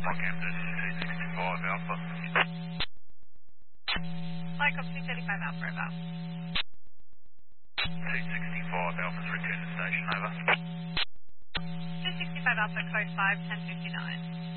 Rockhampton 265 Alpha. Michael 235 Alpha, over. 265 Alpha's returned to station, over. 265 Alpha, code 5, 1059.